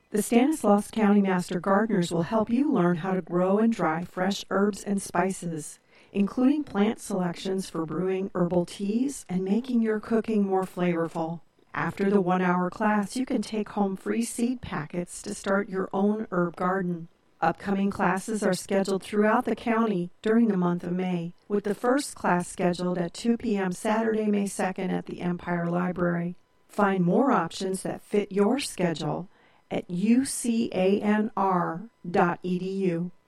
The Stanislaus County Master Gardeners will help you learn how to grow and dry fresh herbs and spices, including plant selections for brewing herbal teas and making your cooking more flavorful. After the 1-hour class, you can take home free seed packets to start your own herb garden. Upcoming classes are scheduled throughout the county during the month of May, with the first class scheduled at 2 p.m. Saturday, May 2nd at the Empire Library. Find more options that fit your schedule at ucanr.edu.